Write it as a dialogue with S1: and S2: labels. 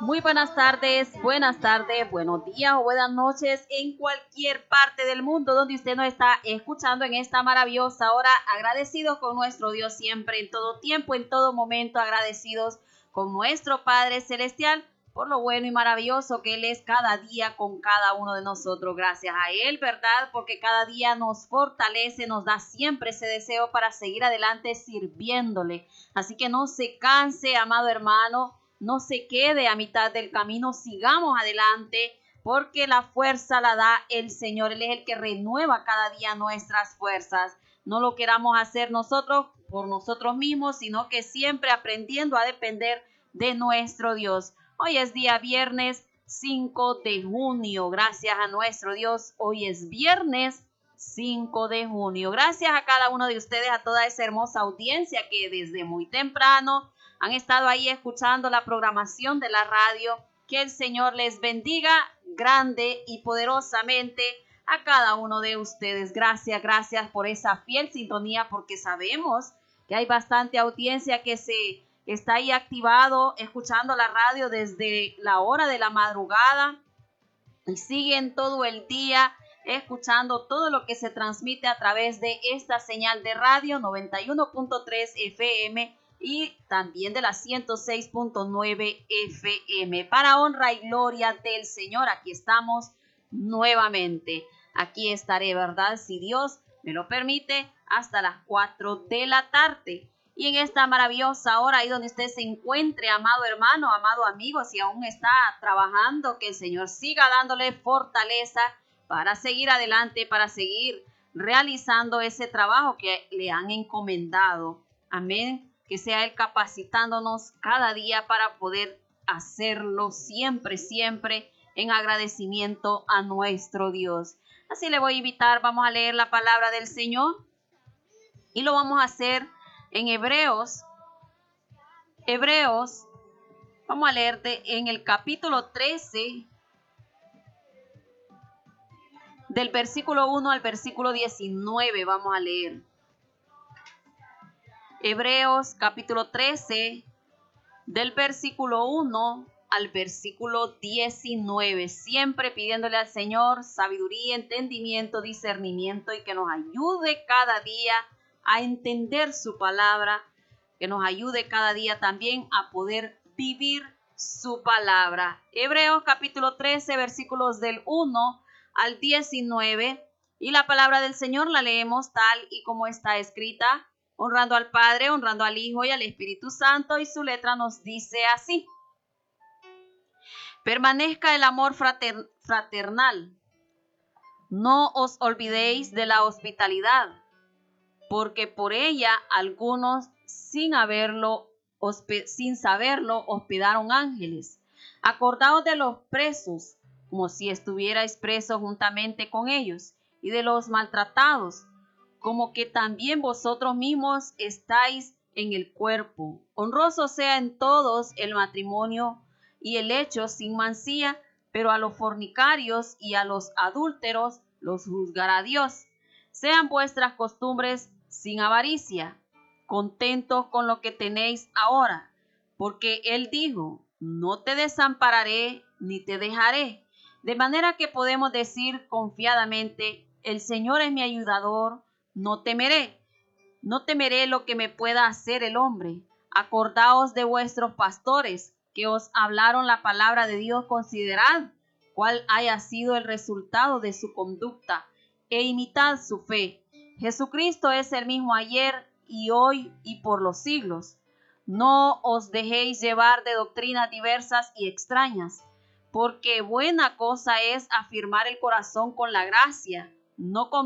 S1: Muy buenas tardes, buenos días o buenas noches en cualquier parte del mundo donde usted nos está escuchando en esta maravillosa hora. Agradecidos con nuestro Dios siempre, en todo tiempo, en todo momento, agradecidos con nuestro Padre Celestial por lo bueno y maravilloso que Él es cada día con cada uno de nosotros. Gracias a Él, ¿verdad? Porque cada día nos fortalece, nos da siempre ese deseo para seguir adelante sirviéndole. Así que no se canse, amado hermano. No se quede a mitad del camino, sigamos adelante porque la fuerza la da el Señor. Él es el que renueva cada día nuestras fuerzas. No lo queramos hacer nosotros por nosotros mismos, sino que siempre aprendiendo a depender de nuestro Dios. Hoy es día viernes 5 de junio. Gracias a nuestro Dios. Hoy es viernes 5 de junio. Gracias a cada uno de ustedes, a toda esa hermosa audiencia que desde muy temprano han estado ahí escuchando la programación de la radio. Que el Señor les bendiga grande y poderosamente a cada uno de ustedes. Gracias por esa fiel sintonía, porque sabemos que hay bastante audiencia que se está ahí activado, escuchando la radio desde la hora de la madrugada y siguen todo el día escuchando todo lo que se transmite a través de esta señal de radio 91.3 FM y también de la 106.9 FM. Para honra y gloria del Señor, aquí estamos nuevamente. Aquí estaré, ¿verdad? Si Dios me lo permite, hasta las 4 de la tarde. Y en esta maravillosa hora, ahí donde usted se encuentre, amado hermano, amado amigo, si aún está trabajando, que el Señor siga dándole fortaleza para seguir adelante, para seguir realizando ese trabajo que le han encomendado. Amén. Que sea Él capacitándonos cada día para poder hacerlo siempre en agradecimiento a nuestro Dios. Así le voy a invitar, vamos a leer la palabra del Señor y lo vamos a hacer en Hebreos, vamos a leerte en el capítulo 13, del versículo 1 al versículo 19, vamos a leer. Hebreos capítulo 13, del versículo 1 al versículo 19, siempre pidiéndole al Señor sabiduría, entendimiento, discernimiento y que nos ayude cada día a entender su palabra, que nos ayude cada día también a poder vivir su palabra. Hebreos capítulo 13, versículos del 1 al 19, y la palabra del Señor la leemos tal y como está escrita, honrando al Padre, honrando al Hijo y al Espíritu Santo, y su letra nos dice así: permanezca el amor fraternal. No os olvidéis de la hospitalidad, porque por ella algunos sin saberlo hospedaron ángeles. Acordaos de los presos, como si estuvierais presos juntamente con ellos, y de los maltratados, como que también vosotros mismos estáis en el cuerpo. Honroso sea en todos el matrimonio y el hecho sin mancilla, pero a los fornicarios y a los adúlteros los juzgará Dios. Sean vuestras costumbres sin avaricia, contentos con lo que tenéis ahora, porque Él dijo: no te desampararé ni te dejaré. De manera que podemos decir confiadamente: el Señor es mi ayudador, no temeré lo que me pueda hacer el hombre. Acordaos de vuestros pastores que os hablaron la palabra de Dios. Considerad cuál haya sido el resultado de su conducta e imitad su fe. Jesucristo es el mismo ayer y hoy y por los siglos. No os dejéis llevar de doctrinas diversas y extrañas, porque buena cosa es afirmar el corazón con la gracia, no con